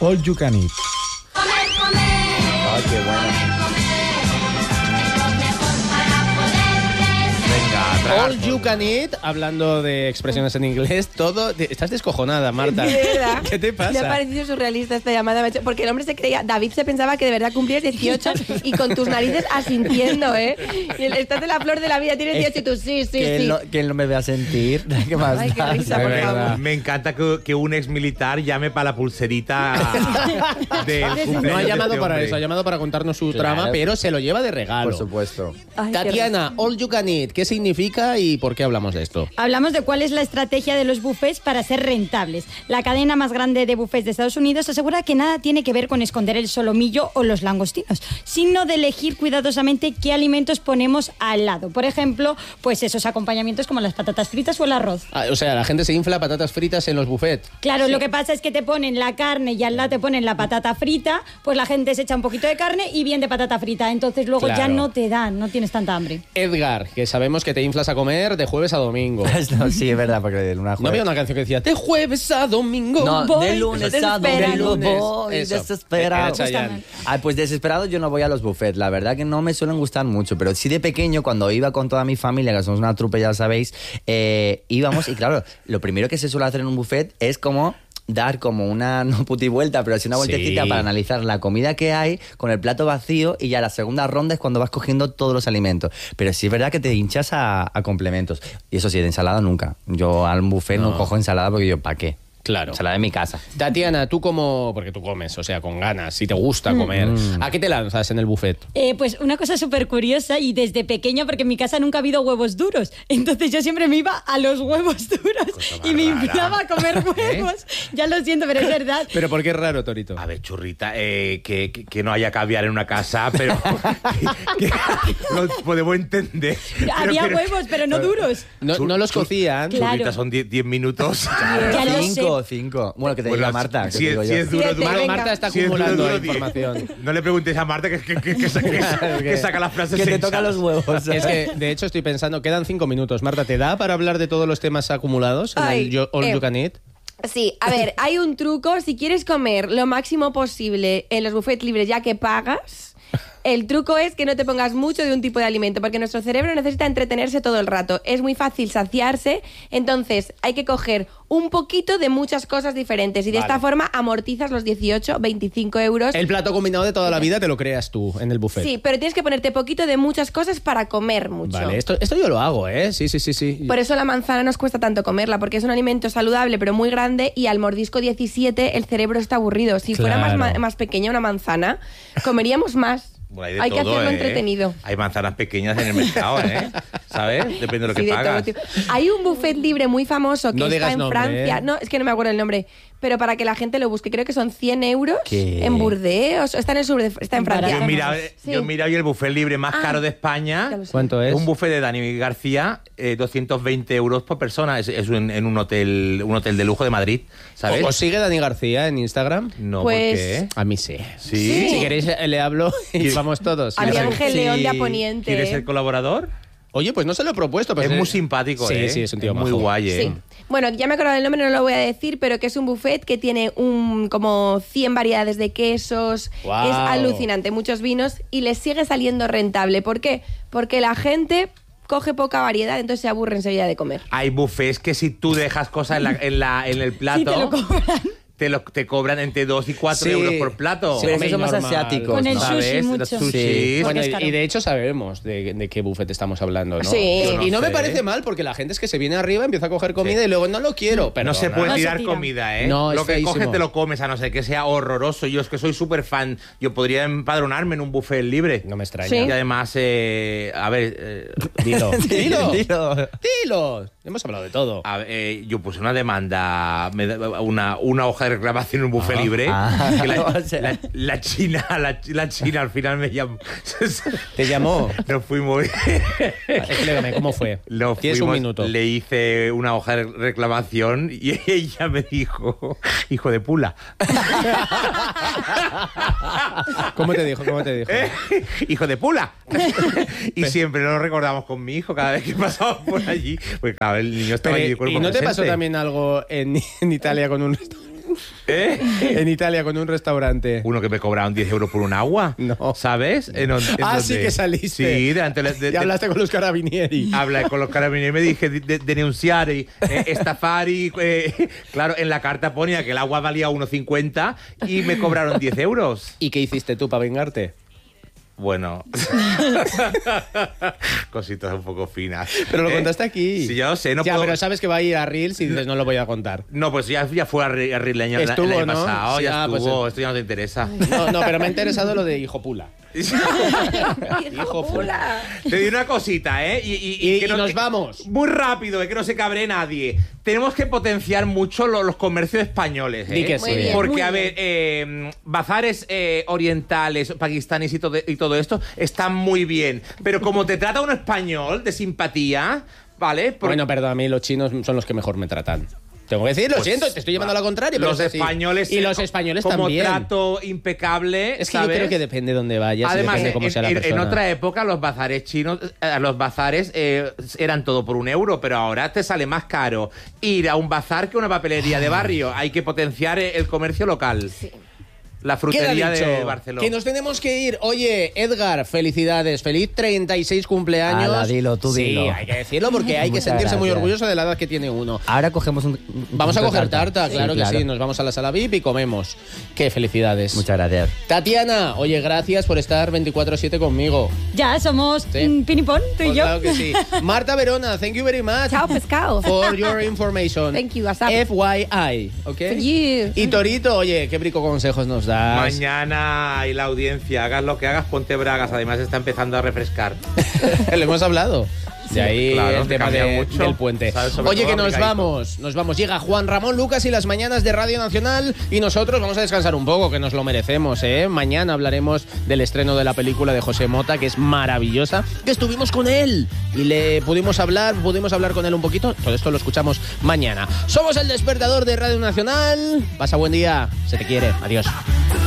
All You Can Eat. Ay, qué bueno. All you can eat, hablando de expresiones en inglés, todo... Estás descojonada, Marta. De verdad. ¿Qué te pasa? Me ha parecido surrealista esta llamada, porque el hombre se creía... David se pensaba que de verdad cumplías 18 y con tus narices asintiendo, ¿eh? Y estás en la flor de la vida, tienes 18 y tú sí. Que él no me vea sentir. ¿Qué más Ay, qué da? risa, por favor. Me encanta que un ex militar llame para la pulserita del cumpleaños No ha de llamado este para hombre. eso, ha llamado para contarnos su Claro. trama, pero se lo lleva de regalo. Por supuesto. Ay, qué Tatiana, all you can eat, ¿qué significa y por qué hablamos de esto? Hablamos de cuál es la estrategia de los buffets para ser rentables. La cadena más grande de buffets de Estados Unidos asegura que nada tiene que ver con esconder el solomillo o los langostinos, sino de elegir cuidadosamente qué alimentos ponemos al lado. Por ejemplo, pues esos acompañamientos como las patatas fritas o el arroz. Ah, o sea, la gente se infla patatas fritas en los buffets. Claro, lo que pasa es que te ponen la carne y al lado te ponen la patata frita, pues la gente se echa un poquito de carne y bien de patata frita. Entonces luego ya Claro. no te dan, no tienes tanta hambre. Edgar, que sabemos que te inflas a comer de jueves a domingo. No, sí, es verdad, porque de luna a ¿No jueves. había una canción que decía de jueves a domingo? No, voy de lunes a desesperado. domingo voy Eso. desesperado. Era Chayanne. Pues desesperado yo no voy a los buffets. La verdad que no me suelen gustar mucho, pero sí de pequeño, cuando iba con toda mi familia, que somos una trupe, ya lo sabéis, íbamos y claro, lo primero que se suele hacer en un buffet es como dar como una, no putivuelta, pero sí una vueltecita Sí. para analizar la comida que hay con el plato vacío y ya la segunda ronda es cuando vas cogiendo todos los alimentos. Pero sí es verdad que te hinchas a complementos. Y eso sí, de ensalada nunca. Yo al buffet no cojo ensalada porque yo, ¿para qué? Claro. Ensalada de mi casa. Tatiana, tú como... Porque tú comes, o sea, con ganas, si te gusta comer. ¿A qué te lanzas en el buffet? Pues una cosa súper curiosa y desde pequeña, porque en mi casa nunca ha habido huevos duros. Entonces yo siempre me iba a los huevos duros y me inflaba a comer huevos. Ya lo siento, pero es verdad. ¿Pero por qué es raro, Torito? A ver, churrita, que no haya caviar en una casa, pero que lo podemos entender. Había Pero que- huevos, pero no duros. No los cocían. Claro. Churrita, son 10 minutos. Ya lo sé. Cinco. Bueno, que te Bueno, diga Marta. que si te es- digo si yo. es duro, Siete, duro. venga. Marta está Si es duro, acumulando duro, información. No le preguntes a Marta que saca las frases Que te sensatas. toca los huevos. Es que, de hecho, estoy pensando, quedan 5 minutos. Marta, ¿te da para hablar de todos los temas acumulados en Ay, el All You Can Eat? Sí, a ver, hay un truco. Si quieres comer lo máximo posible en los buffets libres ya que pagas, el truco es que no te pongas mucho de un tipo de alimento, porque nuestro cerebro necesita entretenerse todo el rato. Es muy fácil saciarse, entonces hay que coger un poquito de muchas cosas diferentes y de esta forma amortizas los 18, 25 euros. El plato combinado de toda la vida te lo creas tú en el buffet. Sí, pero tienes que ponerte poquito de muchas cosas para comer mucho. Vale, esto yo lo hago, ¿eh? Sí. Por eso la manzana nos cuesta tanto comerla, porque es un alimento saludable pero muy grande y al mordisco 17 el cerebro está aburrido. Si fuera Claro. más pequeña una manzana, comeríamos más. Bueno, Hay que todo, hacerlo entretenido. Hay manzanas pequeñas en el mercado, ¿eh? ¿Sabes? Depende de lo que Sí, de todo, pagas. tío. Hay un buffet libre muy famoso que No está digas en nombre, Francia. ¿eh? No, es que no me acuerdo el nombre. Pero para que la gente lo busque, creo que son 100 euros ¿Qué? en Burdeos. Está en el sur está en Francia. Yo he mirado, Sí. yo he mirado y el buffet libre más Ah, caro de España. ya lo sé. ¿Cuánto es? Un buffet de Dani García, 220 euros por persona. Es en un hotel de lujo de Madrid, ¿sabes? ¿Os sigue Dani García en Instagram? No, Pues- ¿por qué? A mí sí. Sí. Si queréis, le hablo y vamos todos. A mi Sí. Ángel León de Sí. Aponiente. ¿Quieres ser colaborador? Oye, pues no se lo he propuesto. Pero Es muy simpático, sí, ¿eh? Sí, es un tío muy majo. guay, ¿eh? Sí. Bueno, ya me he acordado del nombre, no lo voy a decir, pero que es un buffet que tiene como 100 variedades de quesos. Guau. Es alucinante, muchos vinos y les sigue saliendo rentable. ¿Por qué? Porque la gente coge poca variedad, entonces se aburre enseguida de comer. Hay buffets que si tú dejas cosas en el plato, Sí, te lo cobran. te cobran entre 2 y 4 Sí. euros por plato. Sí, pero Hombre, esos son más normal. asiáticos, Con el ¿no? sushi ¿Sabes? mucho. Los Sí. sushis. Bueno, es caro. y de hecho sabemos de qué buffet estamos hablando, ¿no? Sí. Yo Y no me sé. parece mal porque la gente es que se viene arriba, empieza a coger comida y luego no lo quiero. Pero No se puede No se tirar tira. comida, ¿eh? No, es lo que feísimo. coges te lo comes, a no ser que sea horroroso. Yo es que soy súper fan. Yo podría empadronarme en un buffet libre. No me extraña. Sí. Y además, a ver... Dilo. Dilo. Dilo. Dilo. Hemos hablado de todo. yo puse una demanda, una hoja de reclamación en un buffet libre. Ah. Que O sea. la China al final me llamó. Te llamó. Nos fuimos. Explícame, ¿cómo fue? Lo Tienes un fuimos, minuto. Le hice una hoja de reclamación y ella me dijo, hijo de pula. ¿Cómo te dijo? Hijo de pula. Y siempre lo recordamos con mi hijo cada vez que pasaba por allí. Porque cada vez el niño estaba allí de Pero, cuerpo ¿y no te pasó presente. también algo en Italia con un En Italia con un restaurante. Uno que me cobraron 10 euros por un agua. No. ¿Sabes? Sí que saliste. Sí, delante Y hablaste con los carabinieri. Hablé con los carabinieri y me dije de denunciar y estafar y claro, en la carta ponía que el agua valía 1,50 y me cobraron 10 euros. ¿Y qué hiciste tú para vengarte? Bueno, cositas un poco finas. Pero lo contaste aquí. Sí, yo sé, no ya, puedo... pero sabes que va a ir a Reels y dices, no lo voy a contar. No, pues ya fue a Reel el año Estuvo, ¿no? pasado, Sí, ya estuvo, pues, esto ya no te interesa. No, pero me ha interesado lo de hijo pula. ¡Hijo pula! Te digo una cosita, ¿eh? Y que nos vamos. Muy rápido, que no se cabre nadie. Tenemos que potenciar mucho los comercios españoles, ¿eh? Di que sí. Muy bien, Porque, muy a ver, bazares orientales, pakistaníes y todo esto están muy bien. Pero como te trata un español de simpatía, ¿vale? Bueno, perdón, a mí los chinos son los que mejor me tratan. Tengo que decir, lo Pues, siento, te estoy llevando a la contraria. Pero los es así. españoles y los españoles como también. trato impecable. Es que ¿sabes? yo creo que depende de dónde vayas. Además, y depende de cómo sea la en persona. otra época los bazares chinos, los bazares eran todo por €1, pero ahora te sale más caro ir a un bazar que una papelería de barrio. Hay que potenciar el comercio local. Sí. La frutería Queda dicho, de Barcelona. que nos tenemos que ir. Oye, Edgar, felicidades. Feliz 36 cumpleaños. Ala, dilo, tú dilo. Sí, hay que decirlo porque hay que Muchas sentirse muy gracias. orgulloso de la edad que tiene uno. Ahora cogemos Vamos a poquito coger de tarta, Sí, claro que sí. Nos vamos a la sala VIP y comemos. Qué felicidades. Muchas gracias. Tatiana, oye, gracias por estar 24/7 conmigo. Ya somos Sí. pinipón, tú y Pues yo. claro que sí. Marta Verona, thank you very much Chao, pescado. for your information. Thank you, WhatsApp. FYI, ¿ok? For you. Y Torito, oye, qué brico consejos nos das. Mañana y la audiencia, hagas lo que hagas, ponte bragas. Además está empezando a refrescar. Le hemos hablado. De ahí claro, el tema cambia mucho. del puente. ¿Sabes? Sobre Oye, todo que nos abrigadito. vamos. Llega Juan Ramón Lucas y las mañanas de Radio Nacional y nosotros vamos a descansar un poco, que nos lo merecemos, ¿eh? Mañana hablaremos del estreno de la película de José Mota, que es maravillosa, que estuvimos con él y le pudimos hablar con él un poquito. Todo esto lo escuchamos mañana. Somos el despertador de Radio Nacional. Pasa buen día. Se te quiere. Adiós.